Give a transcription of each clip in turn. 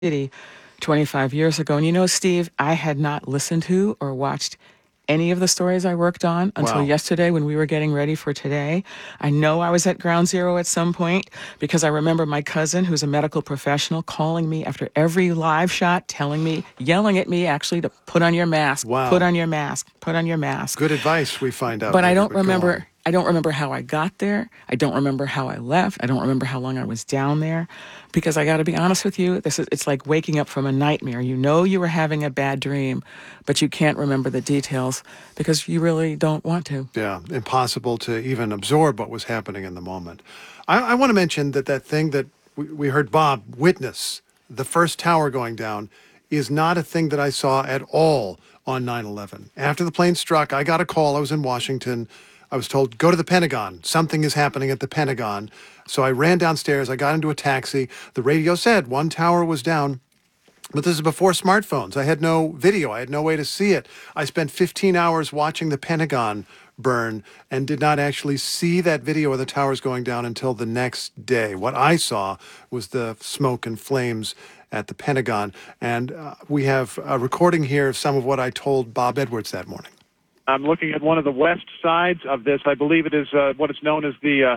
City 25 years ago. And Steve, I had not listened to or watched any of the stories I worked on until Wow. yesterday when we were getting ready for today. I know I was at Ground Zero at some point because I remember my cousin, who's a medical professional, calling me after every live shot, telling me, yelling at me actually to put on your mask, put Wow. on your mask, put on your mask. Good advice, we find out But I later, don't but go remember. on. I don't remember how I got there. I don't remember how I left. I don't remember how long I was down there, because I got to be honest with you. It's like waking up from a nightmare. You know you were having a bad dream, but you can't remember the details because you really don't want to. Yeah, impossible to even absorb what was happening in the moment. I want to mention that thing that we heard Bob witness, the first tower going down, is not a thing that I saw at all on 9/11. After the plane struck, I got a call. I was in Washington. I was told, go to the Pentagon. Something is happening at the Pentagon. So I ran downstairs. I got into a taxi. The radio said one tower was down. But this is before smartphones. I had no video. I had no way to see it. I spent 15 hours watching the Pentagon burn and did not actually see that video of the towers going down until the next day. What I saw was the smoke and flames at the Pentagon. And we have a recording here of some of what I told Bob Edwards that morning. I'm looking at one of the west sides of this. I believe it is what is known as the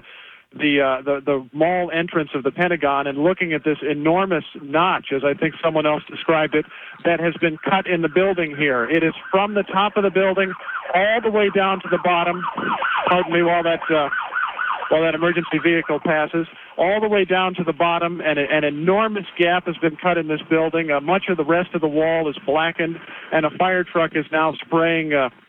mall entrance of the Pentagon, and looking at this enormous notch, as I think someone else described it, that has been cut in the building here. It is from the top of the building all the way down to the bottom. Pardon me while that emergency vehicle passes, all the way down to the bottom, and an enormous gap has been cut in this building. Much of the rest of the wall is blackened, and a fire truck is now spraying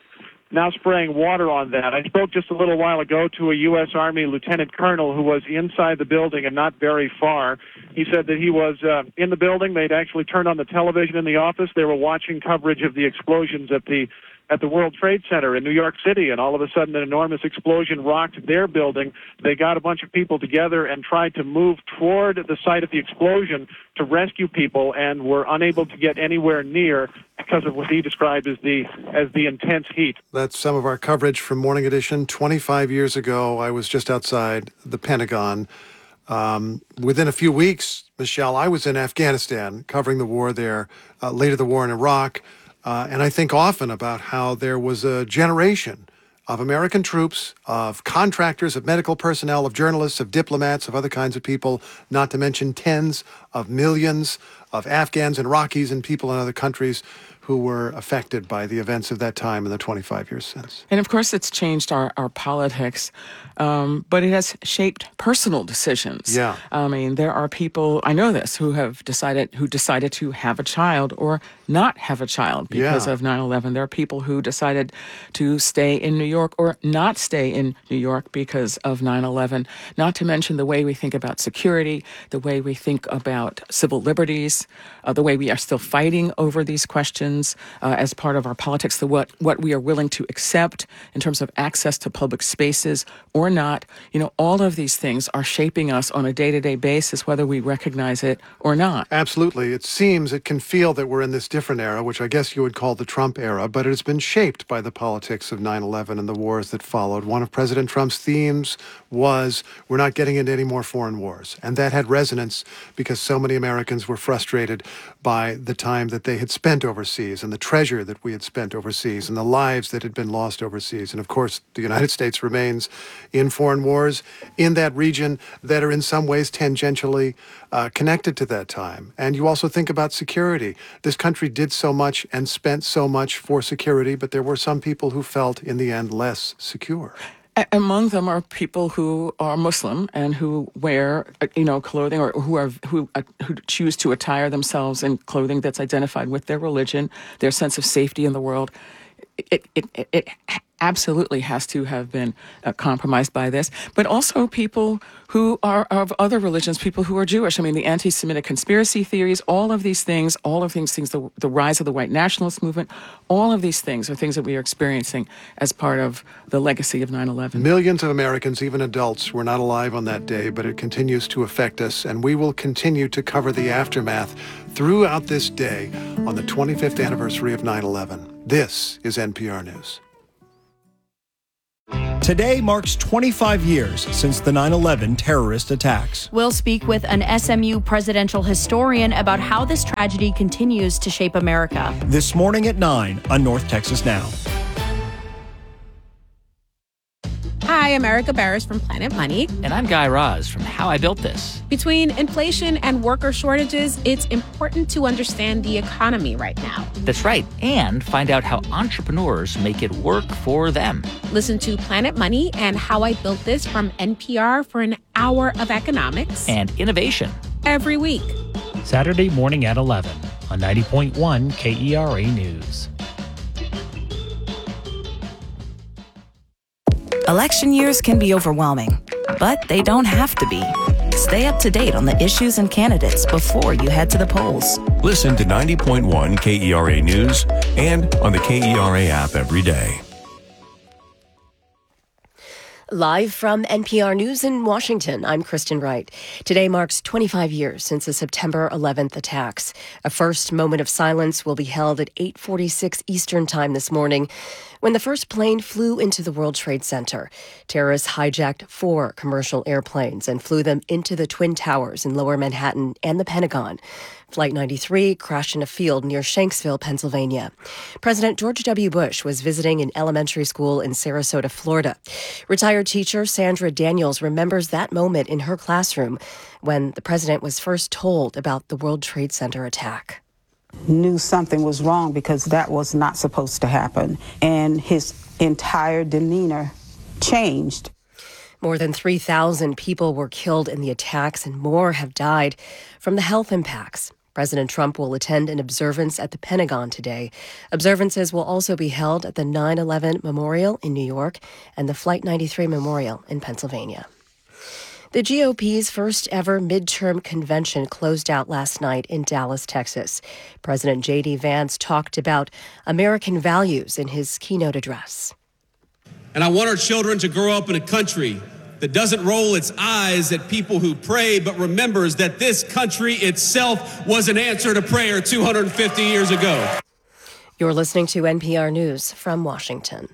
water on that. I spoke just a little while ago to a U.S. Army lieutenant colonel who was inside the building and not very far. He said that he was in the building. They'd actually turned on the television in the office. They were watching coverage of the explosions at the World Trade Center in New York City, and all of a sudden an enormous explosion rocked their building. They got a bunch of people together and tried to move toward the site of the explosion to rescue people, and were unable to get anywhere near because of what he described as the intense heat. That's some of our coverage from Morning Edition. 25 years ago, I was just outside the Pentagon. Within a few weeks, Michelle, I was in Afghanistan covering the war there, later the war in Iraq. And I think often about how there was a generation of American troops, of contractors, of medical personnel, of journalists, of diplomats, of other kinds of people, not to mention tens of millions of Afghans and Iraqis and people in other countries who were affected by the events of that time in the 25 years since. And of course, it's changed our politics, but it has shaped personal decisions. Yeah. I mean, there are people, I know this, who decided to have a child or not have a child because of 9/11. There are people who decided to stay in New York or not stay in New York because of 9/11, not to mention the way we think about security, the way we think about civil liberties, the way we are still fighting over these questions as part of our politics, what we are willing to accept in terms of access to public spaces or not. All of these things are shaping us on a day-to-day basis, whether we recognize it or not. Absolutely. It can feel that we're in this different era, which I guess you would call the Trump era, but it has been shaped by the politics of 9/11 and the wars that followed. One of President Trump's themes was, we're not getting into any more foreign wars. And that had resonance because so many Americans were frustrated by the time that they had spent overseas and the treasure that we had spent overseas and the lives that had been lost overseas. And of course, the United States remains in foreign wars in that region that are in some ways tangentially connected to that time. And you also think about security. This country did so much and spent so much for security, but there were some people who felt in the end less secure. Among them are people who are Muslim and who wear, clothing, or who choose to attire themselves in clothing that's identified with their religion, their sense of safety in the world. It absolutely has to have been compromised by this, but also people who are of other religions, people who are Jewish. I mean, the anti-Semitic conspiracy theories, all of these things, the rise of the white nationalist movement, all of these things are things that we are experiencing as part of the legacy of 9/11. Millions of Americans, even adults, were not alive on that day, but it continues to affect us, and we will continue to cover the aftermath throughout this day on the 25th anniversary of 9/11. This is NPR News. Today marks 25 years since the 9/11 terrorist attacks. We'll speak with an SMU presidential historian about how this tragedy continues to shape America. This morning at 9 on North Texas Now. Hi, I'm Erica Barris from Planet Money. And I'm Guy Raz from How I Built This. Between inflation and worker shortages, it's important to understand the economy right now. That's right. And find out how entrepreneurs make it work for them. Listen to Planet Money and How I Built This from NPR for an hour of economics And innovation. every week. Saturday morning at 11 on 90.1 KERA News. Election years can be overwhelming, but they don't have to be. Stay up to date on the issues and candidates before you head to the polls. Listen to 90.1 KERA News and on the KERA app every day. Live from NPR News in Washington, I'm Kristen Wright. Today marks 25 years since the September 11th attacks. A first moment of silence will be held at 8:46 Eastern Time this morning when the first plane flew into the World Trade Center. Terrorists hijacked 4 commercial airplanes and flew them into the Twin Towers in Lower Manhattan and the Pentagon. Flight 93 crashed in a field near Shanksville, Pennsylvania. President George W. Bush was visiting an elementary school in Sarasota, Florida. Retired teacher Sandra Daniels remembers that moment in her classroom when the president was first told about the World Trade Center attack. Knew something was wrong because that was not supposed to happen. And his entire demeanor changed. More than 3,000 people were killed in the attacks and more have died from the health impacts. President Trump will attend an observance at the Pentagon today. Observances will also be held at the 9/11 Memorial in New York and the Flight 93 Memorial in Pennsylvania. The GOP's first ever midterm convention closed out last night in Dallas, Texas. President J.D. Vance talked about American values in his keynote address. And I want our children to grow up in a country that doesn't roll its eyes at people who pray, but remembers that this country itself was an answer to prayer 250 years ago. You're listening to NPR News from Washington.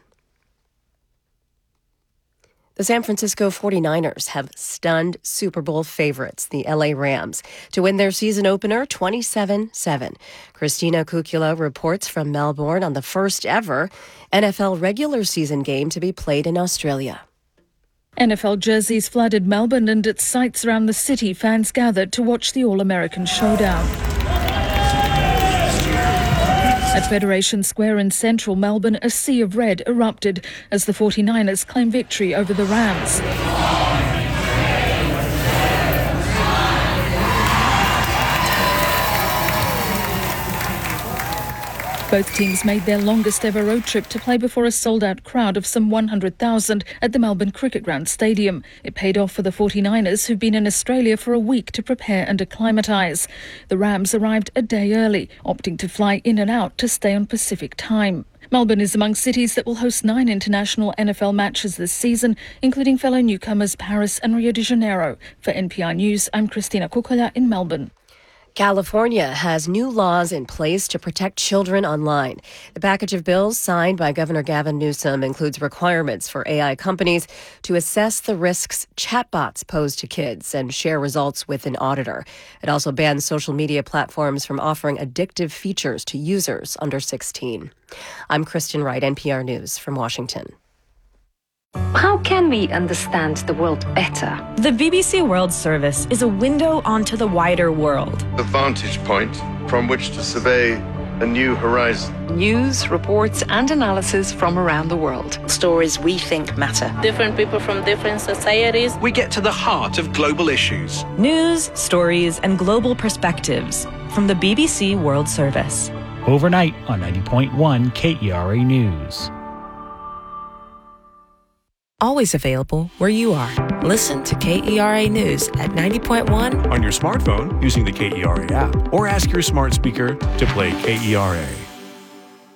The San Francisco 49ers have stunned Super Bowl favorites, the LA Rams, to win their season opener 27-7. Christina Kukula reports from Melbourne on the first ever NFL regular season game to be played in Australia. NFL jerseys flooded Melbourne and its sites around the city. Fans gathered to watch the All-American Showdown. At Federation Square in central Melbourne, a sea of red erupted as the 49ers claim victory over the Rams. Both teams made their longest ever road trip to play before a sold-out crowd of some 100,000 at the Melbourne Cricket Ground Stadium. It paid off for the 49ers, who've been in Australia for a week to prepare and acclimatise. The Rams arrived a day early, opting to fly in and out to stay on Pacific time. Melbourne is among cities that will host 9 international NFL matches this season, including fellow newcomers Paris and Rio de Janeiro. For NPR News, I'm Christina Kukula in Melbourne. California has new laws in place to protect children online. The package of bills signed by Governor Gavin Newsom includes requirements for AI companies to assess the risks chatbots pose to kids and share results with an auditor. It also bans social media platforms from offering addictive features to users under 16. I'm Kristen Wright, NPR News from Washington. How can we understand the world better? The BBC World Service is a window onto the wider world. A vantage point from which to survey a new horizon. News, reports, and analysis from around the world. Stories we think matter. Different people from different societies. We get to the heart of global issues. News, stories, and global perspectives from the BBC World Service. Overnight on 90.1 KERA News. Always available where you are. Listen to KERA News at 90.1 on your smartphone using the KERA app, or ask your smart speaker to play KERA.